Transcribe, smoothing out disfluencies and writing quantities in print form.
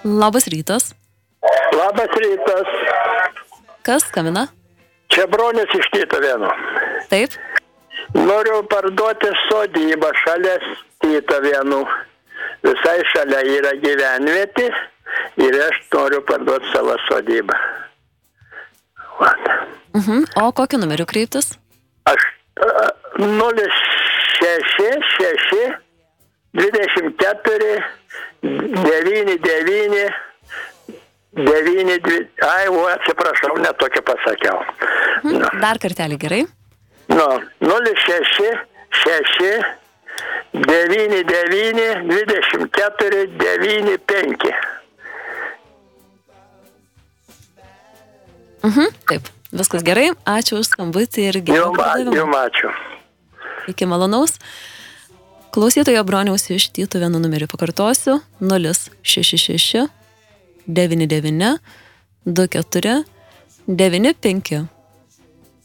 Labas rytas. Labas rytas. Kas skambina? Čia Bronis iš Tytuvėnų. Taip. Noriu parduoti sodybą šalia Tytuvėnų. Visai šalia yra gyvenvietė ir aš noriu parduoti savo sodybą. O kokiu numeriu kreiptis? Aš 066 24 99 92. Atsiprašau, netokia pasakiau. Dar kartelį, gerai? 066 99 24 95. Taip, viskas gerai. Ačiū už skambutį ir gerą pardavimą. Jum ačiū. Iki malonaus. Klausytojo Broniaus iš Tytuvėnų numerį pakartosiu. 066 99 24 95.